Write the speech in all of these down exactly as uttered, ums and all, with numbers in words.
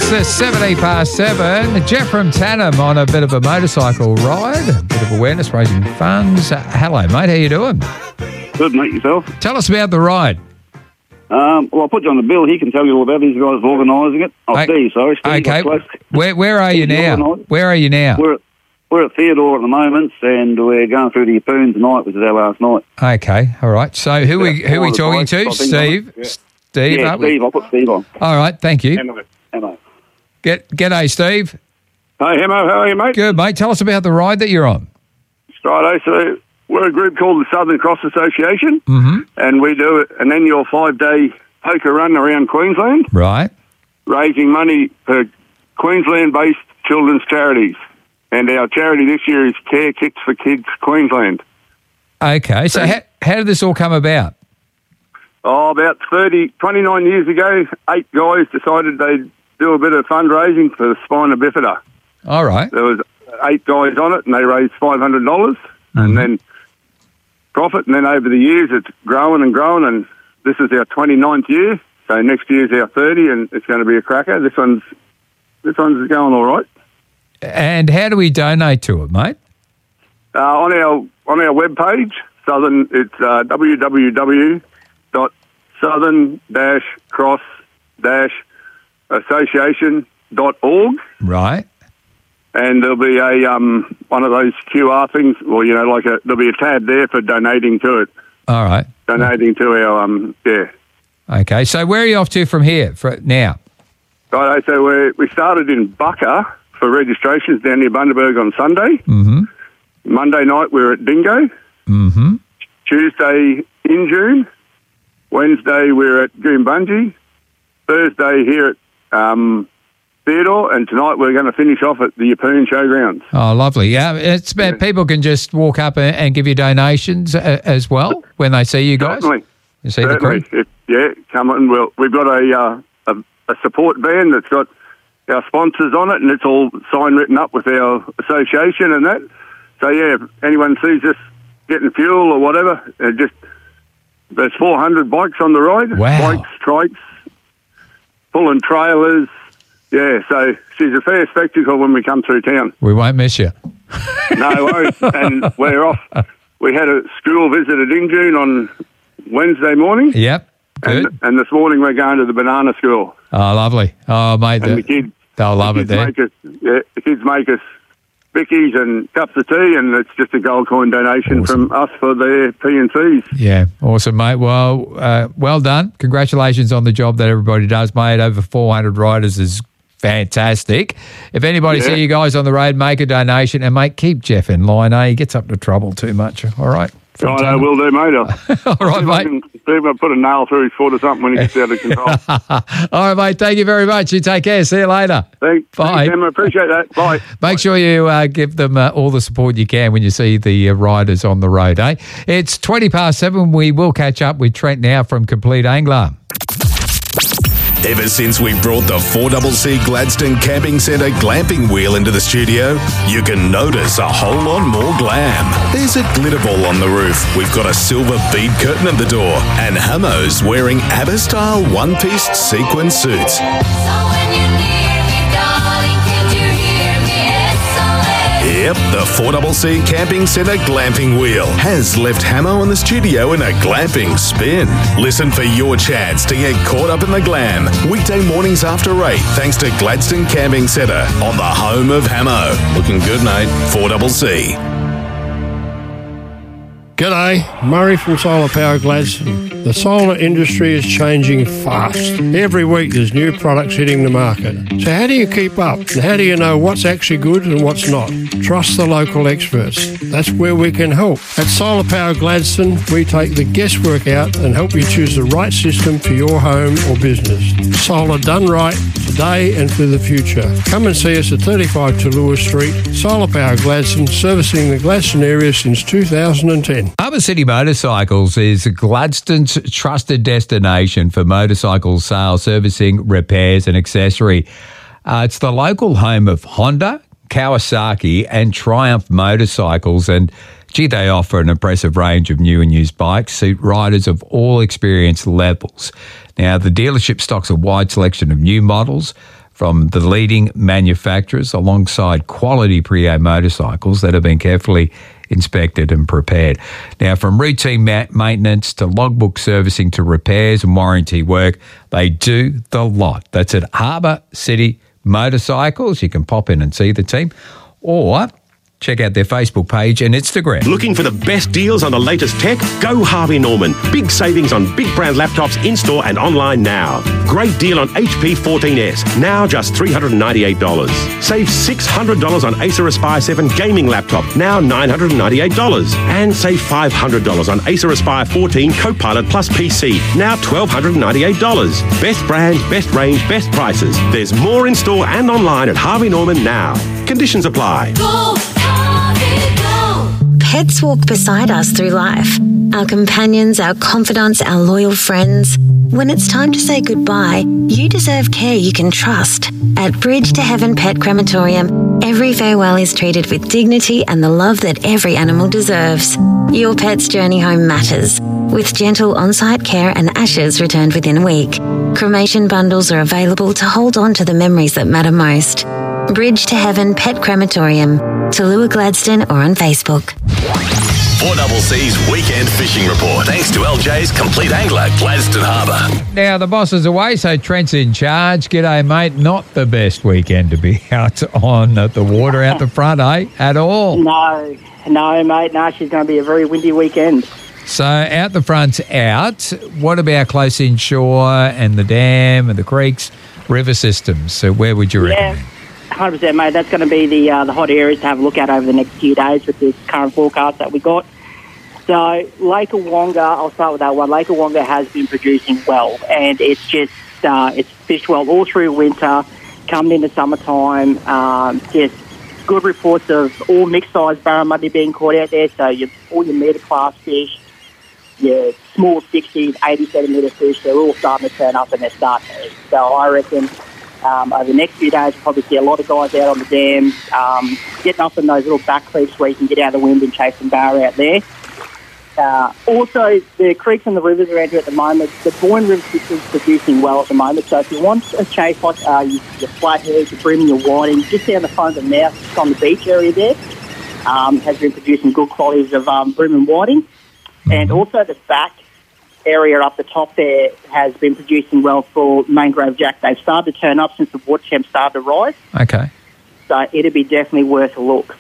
uh, seventeen past seven. Jeff from Tannum on a bit of a motorcycle ride, a bit of awareness, raising funds. Uh, hello, mate. How you doing? Good, mate. Yourself? Tell us about the ride. Um, well, I'll put you on the bill. He can tell you all about it. These guys organising it. Oh, I, Steve, sorry. Steve, okay. Where, where are you Steve now? organised. Where are you now? We're at, we're at Theodore at the moment, and we're going through the Yeppoon tonight, which is our last night. Okay, all right. So who Yeah, we who are we all the talking bikes, to? I think, Steve? yeah. Steve, Yeah, aren't we? Steve. I'll put Steve on. All right, thank you. Hello. Hello. Get, g'day, Steve. Hey, Hemo, how are you, mate? Good, mate. Tell us about the ride that you're on. Righto, so we're a group called the Southern Cross Association, Mm-hmm. and we do an annual five-day poker run around Queensland, Right. raising money for Queensland-based children's charities. And our charity this year is Care Kits for Kids Queensland. Okay, so how, how did this all come about? Oh, about thirty, twenty-nine years ago, eight guys decided they'd do a bit of fundraising for the spina bifida. All right. There was eight guys on it, and they raised five hundred dollars, Mm-hmm. and then profit. And then over the years, it's grown and grown, and this is our twenty-ninth year. So next year's our thirty, and it's going to be a cracker. This one's this one's going all right. And how do we donate to it, mate? Uh, on our on our webpage, Southern, it's uh, w w w dot southern dash cross dash association dot org. Right. And there'll be a um, one of those Q R things, or you know, like a there'll be a tab there for donating to it, All right. donating to our um, yeah. Okay, so where are you off to from here for now? Right, so we we started in Bucka for registrations down near Bundaberg on Sunday. Mm-hmm. Monday night we we're at Dingo. Mm-hmm. Tuesday in June. Wednesday we we're at Goombungee. Thursday here at um, Theodore, and tonight we're going to finish off at the Yeppoon Showgrounds. Oh, lovely. Yeah, it's about Yeah. people can just walk up and, and give you donations uh, as well when they see you guys. Certainly. You see Certainly. the crew? If, yeah, come on. We'll, we've got a, uh, a a support band that's got our sponsors on it, and it's all sign written up with our association and that. So, yeah, if anyone sees us getting fuel or whatever, uh, just there's four hundred bikes on the ride. Wow. Bikes, trikes, pulling trailers. Yeah, so she's a fair spectacle when we come through town. We won't miss you. No worries. And we're off. We had a school visit at Injune on Wednesday morning. Yep. Good. And, and this morning we're going to the banana school. Oh, lovely. Oh, mate, And the, the kids, they'll love the it kids there. make us, yeah, the kids make us bickies and cups of tea, and it's just a gold coin donation Awesome. from us for their P and Cs. Yeah, awesome, mate. Well, uh, well done. Congratulations on the job that everybody does, mate. Over four hundred riders is fantastic. If anybody Yeah. see you guys on the road, make a donation, and, mate, keep Jeff in line, eh? He gets up to trouble too much. All right? Right, I will do, mate. I'll All right, see if I mate. can- see if I put a nail through his foot or something when he gets out of control. All right, mate. Thank you very much. You take care. See you later. Thanks, Bye. Thanks, Em. I appreciate that. Bye. Make sure you uh, give them uh, all the support you can when you see the uh, riders on the road, eh? It's twenty past seven. We will catch up with Trent now from Complete Angler. Ever since we brought the four C C Gladstone Camping Centre glamping wheel into the studio, you can notice a whole lot more glam. There's a glitter ball on the roof, we've got a silver bead curtain at the door, and Hamo's wearing ABBA-style one-piece sequin suits. So when you're near me, darling, can you hear me? S O S. Yep, the four C C Camping Centre glamping wheel has left Hamo in the studio in a glamping spin. Listen for your chance to get caught up in the glam. Weekday mornings after eight, thanks to Gladstone Camping Centre on the home of Hamo. Looking good, mate. four C C. G'day, Murray from Solar Power Gladstone. The solar industry is changing fast. Every week there's new products hitting the market. So how do you keep up? And how do you know what's actually good and what's not? Trust the local experts. That's where we can help. At Solar Power Gladstone, we take the guesswork out and help you choose the right system for your home or business. Solar done right, today and for the future. Come and see us at thirty-five Talua Street. Solar Power Gladstone, servicing the Gladstone area since two thousand ten. Harbour City Motorcycles is Gladstone's trusted destination for motorcycle sales, servicing, repairs and accessory. Uh, it's the local home of Honda, Kawasaki and Triumph motorcycles, and gee, they offer an impressive range of new and used bikes, suit riders of all experience levels. Now, the dealership stocks a wide selection of new models from the leading manufacturers alongside quality pre-owned motorcycles that have been carefully inspected and prepared. Now, from routine ma- maintenance to logbook servicing to repairs and warranty work, they do the lot. That's at Harbour City Motorcycles. You can pop in and see the team, or check out their Facebook page and Instagram. Looking for the best deals on the latest tech? Go Harvey Norman. Big savings on big brand laptops in-store and online now. Great deal on H P fourteen S, now just three hundred ninety-eight dollars. Save six hundred dollars on Acer Aspire seven gaming laptop, now nine hundred ninety-eight dollars. And save five hundred dollars on Acer Aspire fourteen Copilot Plus P C, now one thousand two hundred ninety-eight dollars. Best brands, best range, best prices. There's more in-store and online at Harvey Norman now. Conditions apply. Go, Harvey, go. Pets walk beside us through life. Our companions, our confidants, our loyal friends. When it's time to say goodbye, you deserve care you can trust. At Bridge to Heaven Pet Crematorium, every farewell is treated with dignity and the love that every animal deserves. Your pet's journey home matters, with gentle on-site care and ashes returned within a week. Cremation bundles are available to hold on to the memories that matter most. Bridge to Heaven Pet Crematorium, Tallulah Gladstone, or on Facebook. four C's Weekend Fishing Report. Thanks to L J's Complete Angler, Gladstone Harbour. Now, the boss is away, so Trent's in charge. G'day, mate. Not the best weekend to be out on at the water out the front, eh? At all. No, no, mate. No, she's going to be a very windy weekend. So, out the front's out. What about close inshore and the dam and the creeks, river systems? So, where would you recommend? Yeah. one hundred percent, mate. That's going to be the uh, the hot areas to have a look at over the next few days with this current forecast that we got. So Lake Awonga, I'll start with that one. Lake Awonga has been producing well, and it's just uh, it's fished well all through winter, coming into summertime. Um, just good reports of all mixed size barramundi being caught out there. So your, all your metre class fish, your small sixties, eighty centimetre fish, they're all starting to turn up and they're starting to eat. So I reckon. Um, over the next few days, we'll probably see a lot of guys out on the dams, um, getting up in those little back creeks where you can get out of the wind and chase some bar out there. Uh, also, the creeks and the rivers around here at the moment, the Boyne River system is producing well at the moment. So if you want a chase like uh, your, your flathead, your bream, your whiting, just down the front of the mouth, just on the beach area there, um, has been producing good qualities of um, bream and whiting. Mm-hmm. And also the back area up the top there has been producing well for mangrove jack. They've started to turn up since the water temp started to rise. Okay. So it'd be definitely worth a look.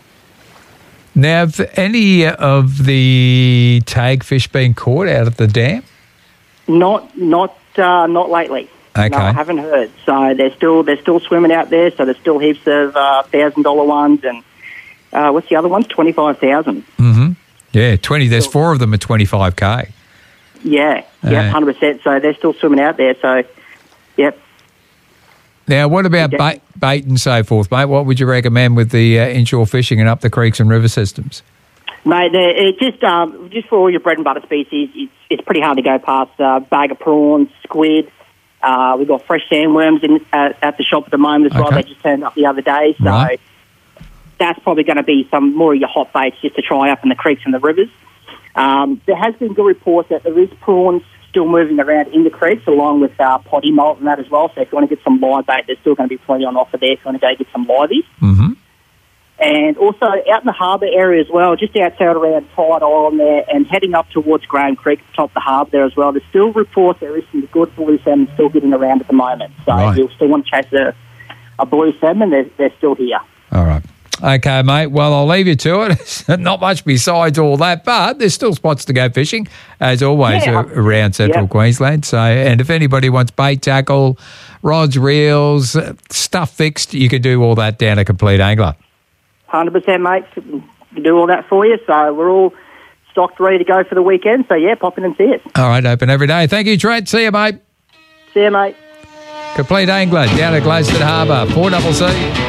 Now, have any of the tag fish been caught out of the dam? Not, not, uh, not lately. Okay. No, I haven't heard. So they're still, they're still swimming out there. So there's still heaps of uh, thousand dollar ones, and uh, what's the other ones? Twenty five thousand. Mm-hmm. Yeah, twenty. There's four of them at twenty five k. Yeah, yeah, Uh, one hundred percent. So they're still swimming out there. So, yep. Now, what about Okay. bait, bait and so forth, mate? What would you recommend with the uh, inshore fishing and up the creeks and river systems? Mate, they're- it just um, just for all your bread and butter species, it's, it's pretty hard to go past uh, bag of prawns, squid. Uh, we've got fresh sandworms in, uh, at the shop at the moment as well. Okay. They just turned up the other day. So Right. that's probably going to be some more of your hot baits just to try up in the creeks and the rivers. Um, there has been good reports that there is prawns still moving around in the creeks along with uh, potty malt and that as well. So if you want to get some live bait, there's still going to be plenty on offer there if you want to go get some liveys. Mm-hmm. And also out in the harbour area as well, just outside around Tide Island there and heading up towards Graham Creek, top of the harbour there as well. There's still reports there is some good blue salmon still getting around at the moment. So Right. if you still want to chase a, a blue salmon, they're, they're still here. All right. Okay, mate. Well, I'll leave you to it. Not much besides all that, but there's still spots to go fishing, as always, Yeah. a- around central Yeah. Queensland. So, and if anybody wants bait, tackle, rods, reels, uh, stuff fixed, you can do all that down at Complete Angler. one hundred percent, mate. We can do all that for you. So we're all stocked, ready to go for the weekend. So, yeah, pop in and see us. All right, open every day. Thank you, Trent. See you, mate. See you, mate. Complete Angler down at Gladstone Harbour, four C.